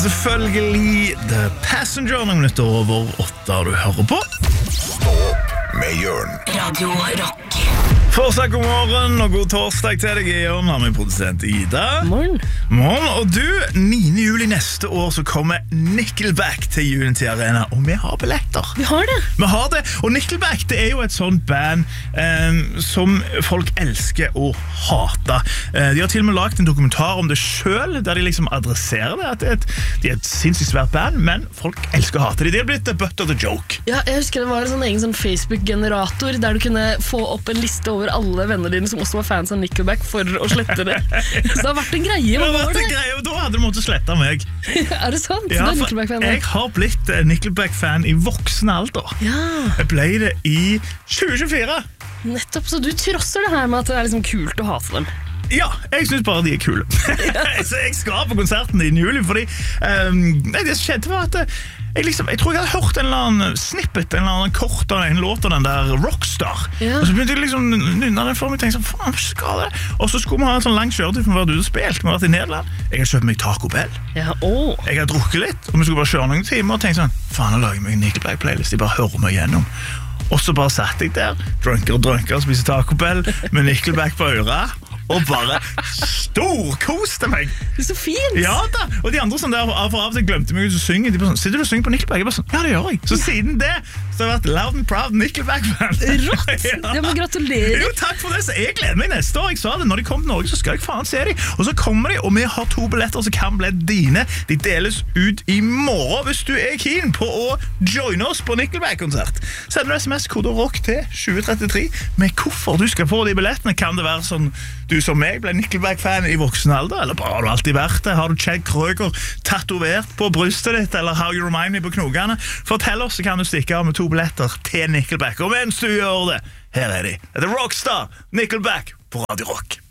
Selvfølgelig The Passenger, noen minutter over 8 du hører på. Stå opp med Jørn. Radio Rock. Fortsatt god morgen og god torsdag til deg, Jørn. Har vi produsent Ida. Morgen. Morgen, og du, 9. juli neste år så kommer Nickelback til Unity Arena, og vi har billetter. Vi har det. Vi har det, og Nickelback det er jo et sånt band som folk elsker å hate. De har til og med lagt en dokumentar om det selv, der de liksom adresserer det, at de er et sinnssykt svært band, men folk elsker å hate det. De har blitt the butt of the joke. Ja, jeg husker det var en sånn egen sånn Facebook-generator, der du kunne få opp en liste over alle venner dine som også var fans av Nickelback for å slette det. Så det har vært en greie. Det har vært en greie, og da hadde du måttet slette meg. Er det sant? Ja, du er Nickelback-fan? Jeg har blitt Nickelback-fan i voksen alder. Ja. Jeg ble det i 2024. Nettopp, så du trosser det her med at det er liksom kult å hate dem. Ja, jeg synes bare de er kule. Så jeg skal på konserten i juli, fordi det som skjedde var at jeg tror jeg hadde hørt en eller annen snippet, en eller annen kort av en låt av den der Rockstar. Ja. Og så begynte jeg liksom nynne den for meg og tenkte sånn, faen, hva skal det? Og så skulle vi ha en sånn lang kjøretid for å være ute og spilt. Vi har vært i Nederland. Jeg har kjøpt meg Taco Bell. Ja, Jeg har drukket litt, og vi skulle bare kjøre noen timer og tenkte sånn, faen, jeg lager meg en Nickelback-playlist, jeg bare hører meg gjennom. Og så bare satt jeg der, drunker og spiser Taco Bell med Nickelback på øret, og bare storkoste meg. det er så fint. Ja da, og de andre sånn der for av og til glemte meg ut å synge. De bare sånn, sitter du og synger på Nickelback? Jeg bare sånn, ja det gjør jeg. Så siden det så har jeg vært loud and proud Nickelback-fan. Rått. Ja, men gratulerer. Jo, takk for det, så jeg gleder meg neste år. Jeg sa det, når de kommer til Norge så skal jeg faen se de. Og så kommer de, og vi har 2 billetter som kan bli dine. De deles ut i morgen hvis du er keen på å joine oss på Nickelback-konsert. Sender du SMS-kode ROCK til 2033 med hvorfor du skal få de billettene. Kan det være sånn du som meg ble Nickelback-fan i voksen alder, eller bare har du alltid vært det? Har du Chad Kroeger tatovert på brystet ditt, eller How You Remind Me på knogene? Fortell oss, så kan du stikke av med 2 billetter til Nickelback. Og mens du gjør det, her er de. Det er Rockstar, Nickelback på Radio Rock.